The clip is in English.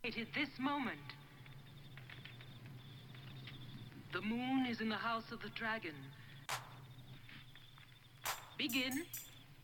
This moment. The moon is in the house of the dragon. Begin.